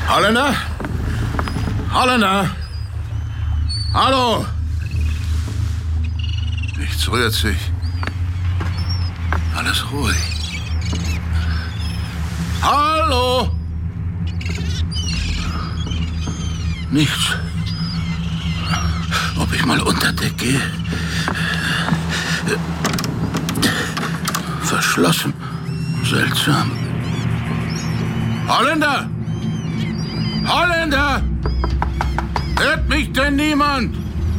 Holländer? Holländer? Hallo? Nichts rührt sich. Alles ruhig. Hallo? Nichts. Ob ich mal unter Deck gehe? Verschlossen. Seltsam. Holländer! Holländer! Hört mich denn niemand?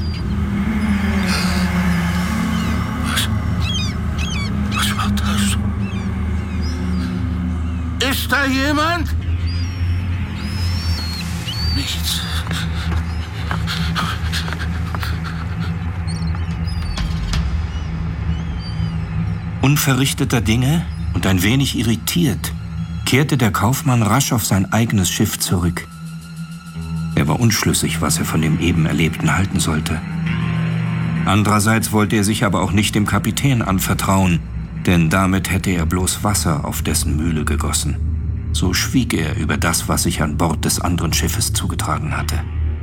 Was war das? Ist da jemand? Nichts. Unverrichteter Dinge und ein wenig irritiert kehrte der Kaufmann rasch auf sein eigenes Schiff zurück. Er war unschlüssig, was er von dem eben Erlebten halten sollte. Andererseits wollte er sich aber auch nicht dem Kapitän anvertrauen, denn damit hätte er bloß Wasser auf dessen Mühle gegossen. So schwieg er über das, was sich an Bord des anderen Schiffes zugetragen hatte.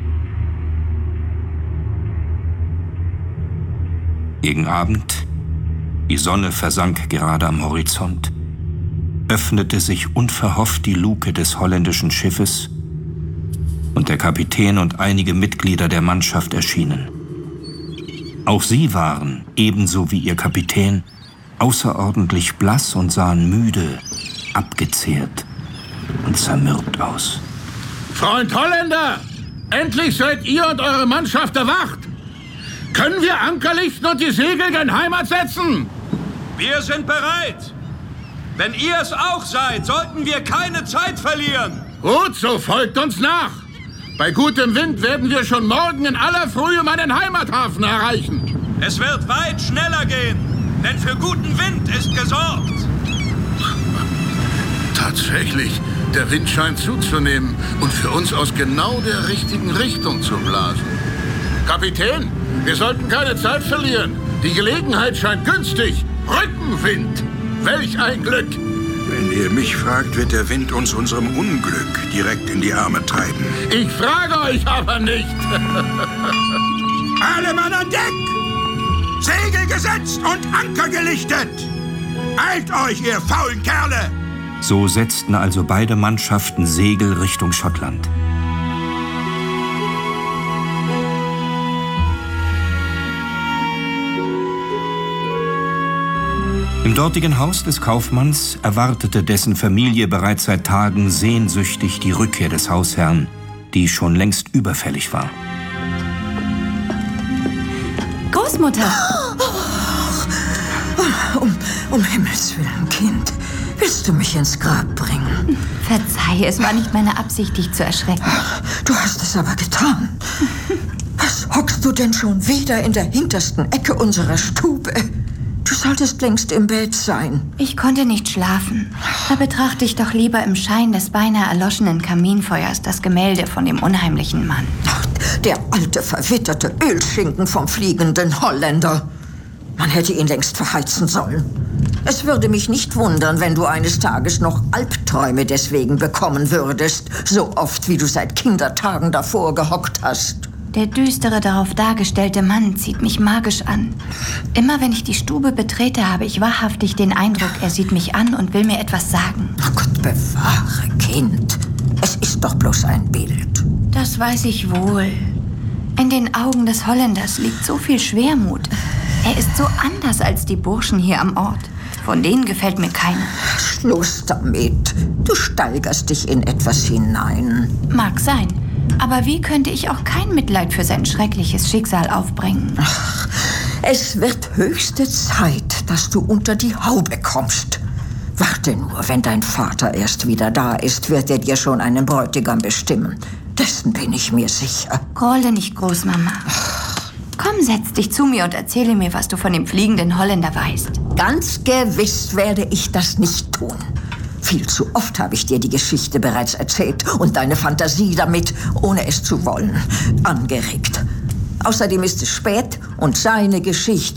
Gegen Abend, die Sonne versank gerade am Horizont, öffnete sich unverhofft die Luke des holländischen Schiffes und der Kapitän und einige Mitglieder der Mannschaft erschienen. Auch sie waren, ebenso wie ihr Kapitän, außerordentlich blass und sahen müde, abgezehrt und zermürbt aus. Freund Holländer! Endlich seid ihr und eure Mannschaft erwacht! Können wir Anker lichten und die Segel gen Heimat setzen? Wir sind bereit! Wenn ihr es auch seid, sollten wir keine Zeit verlieren. Gut, so folgt uns nach. Bei gutem Wind werden wir schon morgen in aller Frühe meinen Heimathafen erreichen. Es wird weit schneller gehen, denn für guten Wind ist gesorgt. Tatsächlich, der Wind scheint zuzunehmen und für uns aus genau der richtigen Richtung zu blasen. Kapitän, wir sollten keine Zeit verlieren. Die Gelegenheit scheint günstig. Rückenwind. Welch ein Glück! Wenn ihr mich fragt, wird der Wind uns unserem Unglück direkt in die Arme treiben. Ich frage euch aber nicht. Alle Mann an Deck! Segel gesetzt und Anker gelichtet! Eilt euch, ihr faulen Kerle! So setzten also beide Mannschaften Segel Richtung Schottland. Im dortigen Haus des Kaufmanns erwartete dessen Familie bereits seit Tagen sehnsüchtig die Rückkehr des Hausherrn, die schon längst überfällig war. Großmutter! Um Himmels Willen, Kind. Willst du mich ins Grab bringen? Verzeih, es war nicht meine Absicht, dich zu erschrecken. Du hast es aber getan. Was hockst du denn schon wieder in der hintersten Ecke unserer Stube? Du solltest längst im Bett sein. Ich konnte nicht schlafen. Da betrachte ich doch lieber im Schein des beinahe erloschenen Kaminfeuers das Gemälde von dem unheimlichen Mann. Ach, der alte, verwitterte Ölschinken vom fliegenden Holländer. Man hätte ihn längst verheizen sollen. Es würde mich nicht wundern, wenn du eines Tages noch Albträume deswegen bekommen würdest, so oft wie du seit Kindertagen davor gehockt hast. Der düstere, darauf dargestellte Mann zieht mich magisch an. Immer wenn ich die Stube betrete, habe ich wahrhaftig den Eindruck, er sieht mich an und will mir etwas sagen. Oh Gott bewahre, Kind. Es ist doch bloß ein Bild. Das weiß ich wohl. In den Augen des Holländers liegt so viel Schwermut. Er ist so anders als die Burschen hier am Ort. Von denen gefällt mir keiner. Schluss damit. Du steigerst dich in etwas hinein. Mag sein. Aber wie könnte ich auch kein Mitleid für sein schreckliches Schicksal aufbringen? Ach, es wird höchste Zeit, dass du unter die Haube kommst. Warte nur, wenn dein Vater erst wieder da ist, wird er dir schon einen Bräutigam bestimmen. Dessen bin ich mir sicher. Grolle nicht, Großmama. Komm, setz dich zu mir und erzähle mir, was du von dem fliegenden Holländer weißt. Ganz gewiss werde ich das nicht tun. Viel zu oft habe ich dir die Geschichte bereits erzählt und deine Fantasie damit, ohne es zu wollen, angeregt. Außerdem ist es spät und seine Geschichte